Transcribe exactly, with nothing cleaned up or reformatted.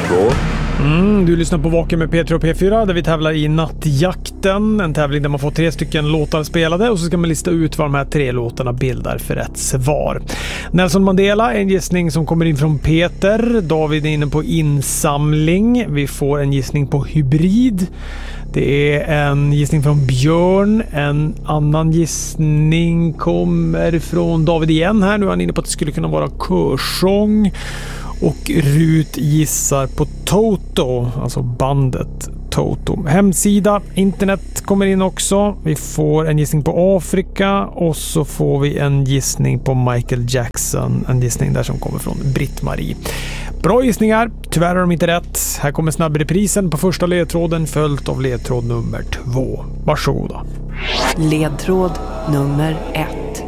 två. Mm, du lyssnar på Vaken med P tre och P fyra där vi tävlar i Nattjakten. En tävling där man får tre stycken låtar spelade och så ska man lista ut vad de här tre låtarna bildar för rätt svar. Nelson Mandela, en gissning som kommer in från Peter. David är inne på insamling. Vi får en gissning på hybrid. Det är en gissning från Björn. En annan gissning kommer från David igen här. Nu är han inne på att det skulle kunna vara körsång. Och Rut gissar på Toto, alltså bandet Toto. Hemsida, internet kommer in också. Vi får en gissning på Afrika och så får vi en gissning på Michael Jackson. En gissning där som kommer från Britt-Marie. Bra gissningar, tyvärr har de inte rätt. Här kommer snabbreprisen på första ledtråden följt av ledtråd nummer två. Varsågoda. Ledtråd nummer ett.